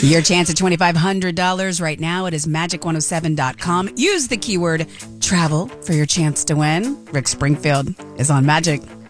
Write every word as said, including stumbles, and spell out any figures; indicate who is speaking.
Speaker 1: Your chance at twenty-five hundred dollars right now. It is magic one oh seven dot com. Use the keyword travel for your chance to win. Rick Springfield is on Magic.